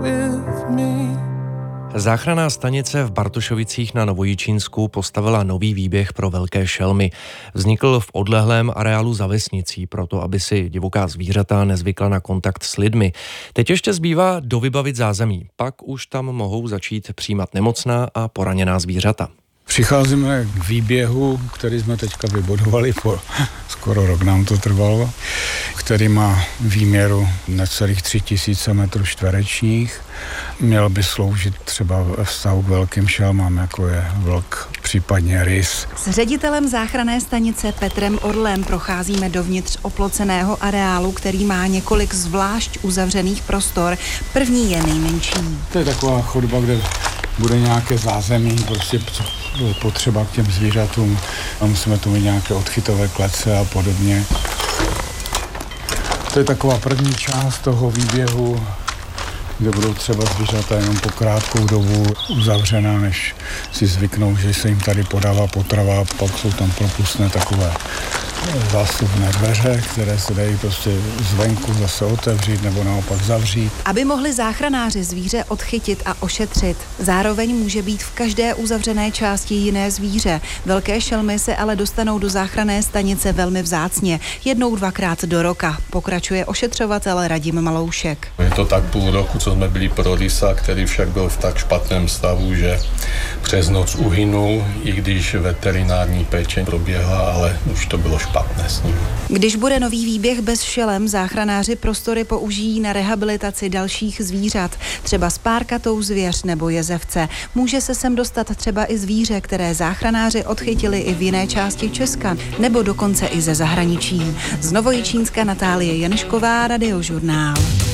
with me. Záchranná stanice v Bartošovicích na Novojičínsku postavila nový výběh pro velké šelmy. Vznikl v odlehlém areálu za vesnicí, proto aby si divoká zvířata nezvykla na kontakt s lidmi. Teď ještě zbývá dovybavit zázemí, pak už tam mohou začít přijímat nemocná a poraněná zvířata. Přicházíme k výběhu, který jsme teďka vybudovali, skoro rok nám to trvalo, který má výměru necelých 3000 metrů čtverečních. Měl by sloužit třeba ve vztahu k velkým šelmám, jako je vlk, případně rys. S ředitelem záchranné stanice Petrem Orlem procházíme dovnitř oploceného areálu, který má několik zvlášť uzavřených prostor. První je nejmenší. To je taková chodba, kde bude nějaké zázemí, prostě potřeba k těm zvířatům a musíme tu mít nějaké odchytové klece a podobně. To je taková první část toho výběhu, kde budou třeba zvířata jenom po krátkou dobu uzavřená, než si zvyknou, že se jim tady podává potrava, pak jsou tam propustné takové zásuvné dveře, které se dají prostě zvenku zase otevřít nebo naopak zavřít. Aby mohli záchranáři zvíře odchytit a ošetřit. Zároveň může být v každé uzavřené části jiné zvíře. Velké šelmy se ale dostanou do záchranné stanice velmi vzácně, 1-2krát do roka, pokračuje ošetřovatel Radim Maloušek. Je to tak půl roku, co jsme byli pro rysa, který však byl v tak špatném stavu, že přes noc uhynul, i když veterinární péče proběhla, ale už to bylo špatné s ním. Když bude nový výběh bez šelem, záchranáři prostory použijí na rehabilitaci dalších zvířat, třeba spárkatou zvěř nebo jezevce. Může se sem dostat třeba i zvíře, které záchranáři odchytili i v jiné části Česka, nebo dokonce i ze zahraničí. Z Novojičínska Natálie Janešková, Radiožurnál.